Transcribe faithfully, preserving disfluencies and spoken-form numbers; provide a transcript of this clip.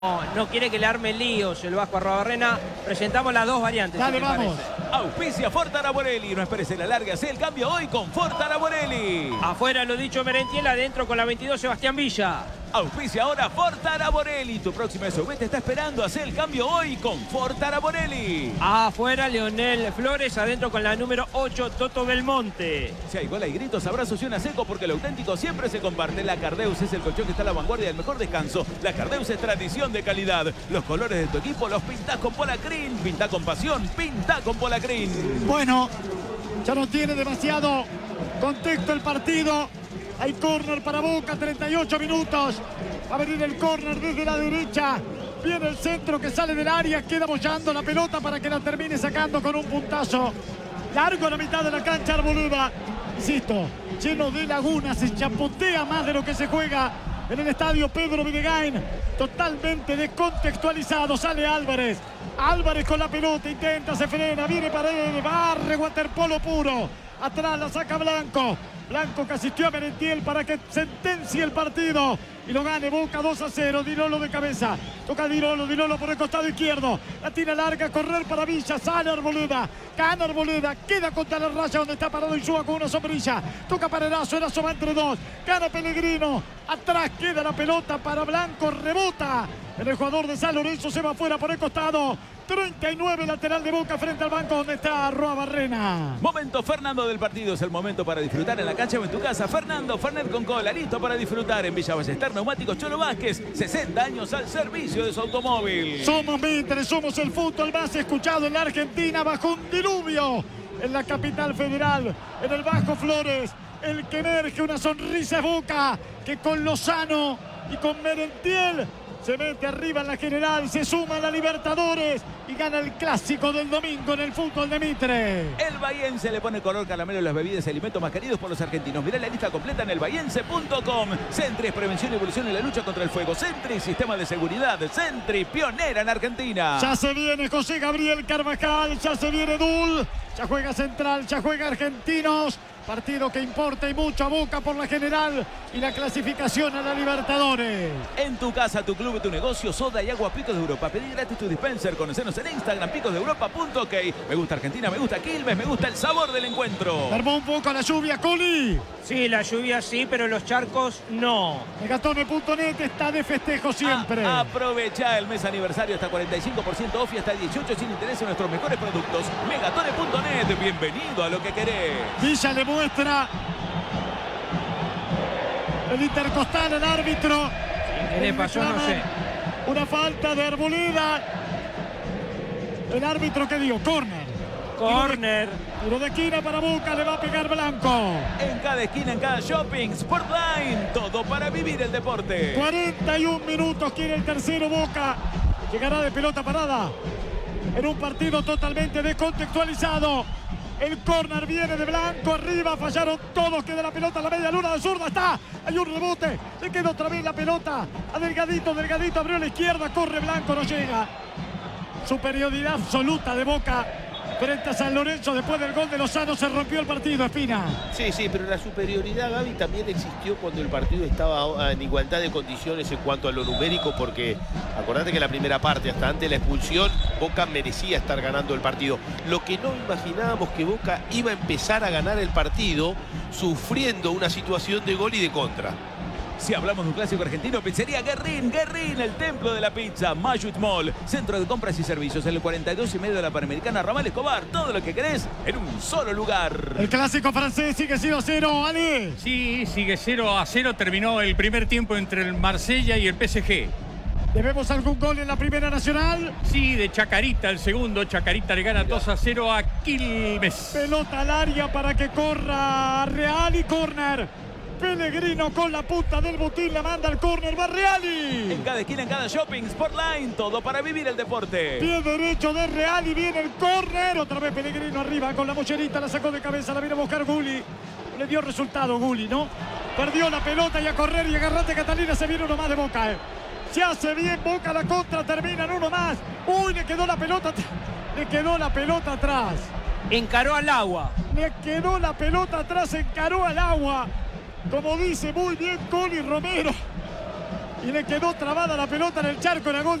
No, no quiere que le arme líos el Vasco Arruabarrena. Presentamos las dos variantes. Dale, si vamos. parece. Auspicia Ford Araborelli. No esperes en la larga. Haz el cambio hoy con Ford Araborelli. Afuera lo dicho Merentiel, adentro con la veintidós Sebastián Villa. Auspicia ahora Ford Araborelli. Tu próxima S U V te está esperando. Haz el cambio hoy con Ford Araborelli. Afuera Leonel Flores, adentro con la número ocho Toto Belmonte. Si hay gol, hay gritos, abrazos y una seco porque lo auténtico siempre se comparte. La Cardeus es el colchón que está a la vanguardia del mejor descanso. La Cardeus es tradición de calidad. Los colores de tu equipo los pintás con Polacrin. Pintá con pasión, pintá con Polacrin. Bueno, ya no tiene demasiado contexto el partido. Hay córner para Boca, treinta y ocho minutos. Va a venir el córner desde la derecha. Viene el centro que sale del área. Queda bollando la pelota para que la termine sacando con un puntazo. Largo a la mitad de la cancha Arboleda. Insisto, lleno de lagunas. Se chapotea más de lo que se juega en el estadio Pedro Videgain. Totalmente descontextualizado. Sale Álvarez. Álvarez con la pelota. Intenta, se frena. Viene Paredes. Barre, waterpolo puro. Atrás la saca Blanco. Blanco que asistió a Merentiel para que sentencie el partido y lo gane Boca dos a cero. Dirolo de cabeza. Toca Dirolo, Dirolo por el costado izquierdo. La tira larga, correr para Villa. Sale Arboleda. Gana Arboleda. Queda contra la raya donde está parado Insúa con una sombrilla. Toca para Erazo. Erazo va entre dos. Gana Pellegrino. Atrás queda la pelota para Blanco. Rebota. El jugador de San Lorenzo se va afuera por el costado. treinta y nueve lateral de Boca frente al banco donde está Arruabarrena. Momento Fernando del partido. Es el momento para disfrutar en la cancha o en tu casa. Fernando Fernet con cola. Listo para disfrutar en Villa Ballester. Neumáticos Cholo Vázquez. sesenta años al servicio de su automóvil. Somos Mitre, somos el fútbol más escuchado en la Argentina bajo un diluvio. En la capital federal, en el Bajo Flores. El que emerge una sonrisa es Boca, que con Lozano y con Merentiel se mete arriba en la general, se suma a la Libertadores y gana el clásico del domingo en el fútbol de Mitre. El Bahiense le pone color caramelo a las bebidas y alimentos más queridos por los argentinos. Mirá la lista completa en el bahiense punto com. Sentry, prevención y evolución en la lucha contra el fuego. Sentry, sistema de seguridad. Sentry, pionera en Argentina. Ya se viene José Gabriel Carvajal, ya se viene Dul, ya juega Central, ya juega Argentinos. Partido que importa y mucho a Boca por la general y la clasificación a la Libertadores. En tu casa, tu club, tu negocio, soda y agua Picos de Europa. Pedí gratis tu dispenser. Conocenos en Instagram, picos de europa punto ok. Me gusta Argentina, me gusta Quilmes, me gusta el sabor del encuentro. Armó un poco la lluvia, Coli. Sí, la lluvia sí, pero los charcos no. Megatone punto net está de festejo siempre. A, aprovecha el mes aniversario hasta cuarenta y cinco por ciento off y hasta dieciocho sin interés en nuestros mejores productos. Megatone punto net, bienvenido a lo que querés. Villa le muestra el intercostal al árbitro. ¿Qué le pasó? No sé. Una falta de Arboleda. El árbitro que dio, córner. Corner. Tiro de esquina para Boca, le va a pegar Blanco. En cada esquina, en cada shopping, Sportline, todo para vivir el deporte. cuarenta y un minutos quiere el tercero Boca. Llegará de pelota parada en un partido totalmente descontextualizado. El córner viene de Blanco, arriba, fallaron todos, queda la pelota a la media luna de zurda, está, hay un rebote, le queda otra vez la pelota a Delgadito, Delgadito abrió a la izquierda, corre Blanco, no llega. Superioridad absoluta de Boca frente a San Lorenzo. Después del gol de Lozano se rompió el partido, Espina. Sí, sí, pero la superioridad, Gaby, también existió cuando el partido estaba en igualdad de condiciones en cuanto a lo numérico, porque acordate que la primera parte, hasta antes de la expulsión, Boca merecía estar ganando el partido. Lo que no imaginábamos que Boca iba a empezar a ganar el partido sufriendo una situación de gol y de contra. Si hablamos de un clásico argentino, pizzería Guerrín, Guerrín, el templo de la pizza, Mayut Mall, centro de compras y servicios, en el cuarenta y dos y medio de la Panamericana, Ramal Escobar, todo lo que querés en un solo lugar. El clásico francés sigue cero a cero, Ali. Sí, sigue cero a cero, terminó el primer tiempo entre el Marsella y el P S G. ¿Debemos algún gol en la Primera Nacional? Sí, de Chacarita, el segundo, Chacarita le gana dos a cero a Quilmes. Pelota al área para que corra Real y córner. Pellegrino con la punta del botín, la manda al córner, va Reali. En cada esquina, en cada shopping, Sportline, todo para vivir el deporte. Pie derecho de Reali, viene el córner. Otra vez Pellegrino arriba con la mocherita, la sacó de cabeza, la viene a buscar Gulli. Le dio resultado Gulli, ¿no? Perdió la pelota y a correr y agarrate Catalina, se viene uno más de Boca. Eh. Se hace bien Boca, la contra, termina en uno más. Uy, le quedó la pelota, le quedó la pelota atrás. Encaró al agua. Le quedó la pelota atrás, encaró al agua. Como dice muy bien Coli Romero. y le quedó trabada la pelota en el charco en el gol